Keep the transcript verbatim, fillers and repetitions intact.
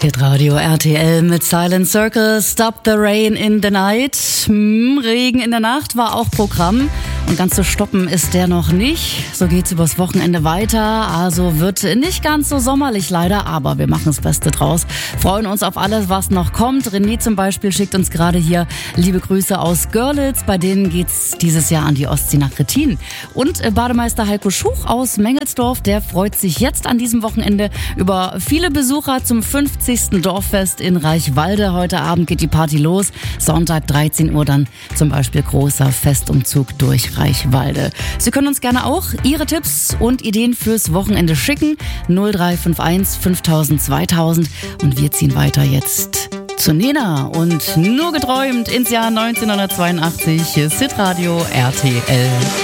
Hitradio R T L mit Silent Circle, Stop the Rain in the Night. Hm, Regen in der Nacht war auch Programm. Und ganz zu stoppen ist der noch nicht. So geht's übers Wochenende weiter. Also wird nicht ganz so sommerlich leider, aber wir machen das Beste draus. Freuen uns auf alles, was noch kommt. René zum Beispiel schickt uns gerade hier liebe Grüße aus Görlitz. Bei denen geht's dieses Jahr an die Ostsee nach Rettin. Und Bademeister Heiko Schuch aus Mengelsdorf, der freut sich jetzt an diesem Wochenende über viele Besucher zum fünfzigsten Dorffest in Reichwalde. Heute Abend geht die Party los. Sonntag dreizehn Uhr dann zum Beispiel großer Festumzug durch Reichwalde. Sie können uns gerne auch Ihre Tipps und Ideen fürs Wochenende schicken. null drei fünf eins fünftausend zweitausend. Und wir ziehen weiter jetzt zu Nena und Nur geträumt ins Jahr neunzehnhundertzweiundachtzig. Hitradio R T L.